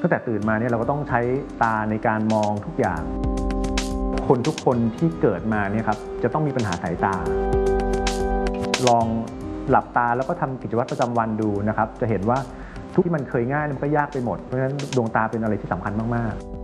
ตั้งแต่ตื่นมาเนี่ยเราก็ต้องใช้ตาในการมองทุกอย่างคนทุกคนที่เกิดมาเนี่ยครับจะต้องมีปัญหาสายตาลองหลับตาแล้วก็ทำกิจวัตรประจำวันดูนะครับจะเห็นว่าทุกที่มันเคยง่ายมันก็ยากไปหมดเพราะฉะนั้นดวงตาเป็นอะไรที่สำคัญมากๆ